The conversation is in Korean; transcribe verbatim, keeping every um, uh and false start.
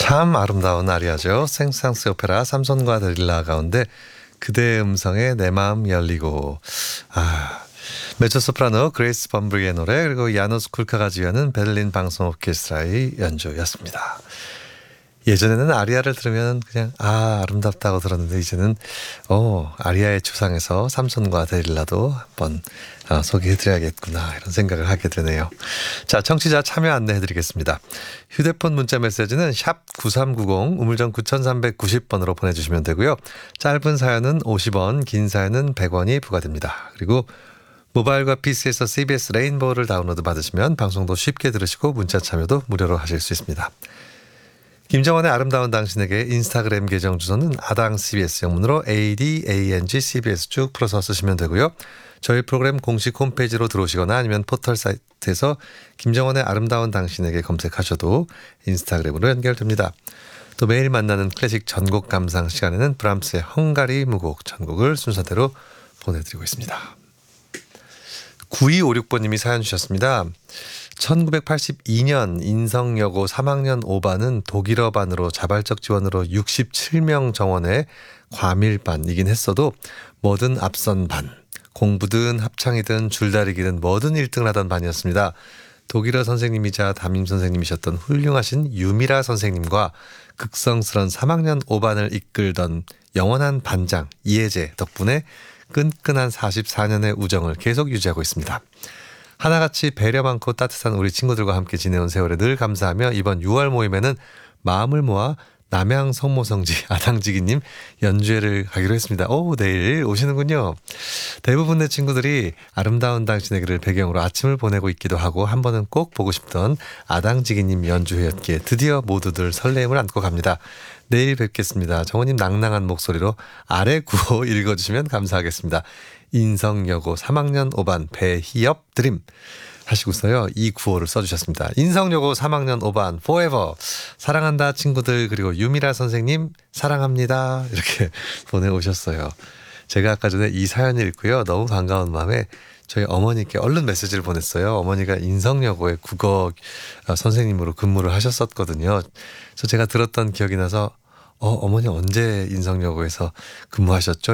참 아름다운 아리아죠. 생상스 오페라 삼손과 데릴라 가운데 그대의 음성에 내 마음 열리고. 아, 메조소프라노 그레이스 범브리의 노래, 그리고 야누스 쿨카가 지휘하는 베를린 방송 오케스트라의 연주였습니다. 예전에는 아리아를 들으면 그냥 아 아름답다고 들었는데, 이제는 어 아리아의 추상에서 삼손과 데릴라도 한번 어, 소개해드려야겠구나, 이런 생각을 하게 되네요. 자, 청취자 참여 안내해드리겠습니다. 휴대폰 문자 메시지는 샵 구삼구공 우물정 구삼구공 번으로 보내주시면 되고요. 짧은 사연은 오십 원, 긴 사연은 백 원이 부과됩니다. 그리고 모바일과 피시에서 씨비에스 레인보우를 다운로드 받으시면 방송도 쉽게 들으시고 문자 참여도 무료로 하실 수 있습니다. 김정원의 아름다운 당신에게 인스타그램 계정 주소는 아당 씨비에스 영문으로 에이디에이엔지 씨비에스 쭉 풀어서 쓰시면 되고요. 저희 프로그램 공식 홈페이지로 들어오시거나 아니면 포털 사이트에서 김정원의 아름다운 당신에게 검색하셔도 인스타그램으로 연결됩니다. 또 매일 만나는 클래식 전곡 감상 시간에는 브람스의 헝가리 무곡 전곡을 순서대로 보내드리고 있습니다. 구이오육 번님이 사연 주셨습니다. 천구백팔십이 년 인성여고 삼 학년 오 반은 독일어 반으로 자발적 지원으로 육십칠 명 정원의 과밀반이긴 했어도 뭐든 앞선 반, 공부든 합창이든 줄다리기든 뭐든 일 등을 하던 반이었습니다. 독일어 선생님이자 담임 선생님이셨던 훌륭하신 유미라 선생님과 극성스런 삼 학년 오 반을 이끌던 영원한 반장 이혜재 덕분에 끈끈한 사십사 년의 우정을 계속 유지하고 있습니다. 하나같이 배려 많고 따뜻한 우리 친구들과 함께 지내온 세월에 늘 감사하며 이번 유월 모임에는 마음을 모아 남양 성모성지 아당지기님 연주회를 가기로 했습니다. 오, 내일 오시는군요. 대부분의 친구들이 아름다운 당신에게를 배경으로 아침을 보내고 있기도 하고 한 번은 꼭 보고 싶던 아당지기님 연주회였기에 드디어 모두들 설레임을 안고 갑니다. 내일 뵙겠습니다. 정원님 낭낭한 목소리로 아래 구호 읽어주시면 감사하겠습니다. 인성여고 삼 학년 오 반 배희엽 드림 하시고서요, 이 구호를 써주셨습니다. 인성여고 삼 학년 오 반 forever 사랑한다 친구들, 그리고 유미라 선생님 사랑합니다, 이렇게 보내오셨어요. 제가 아까 전에 이 사연을 읽고요, 너무 반가운 마음에 저희 어머니께 얼른 메시지를 보냈어요. 어머니가 인성여고의 국어 선생님으로 근무를 하셨었거든요. 그래서 제가 들었던 기억이 나서 어, 어머니 언제 인성여고에서 근무하셨죠?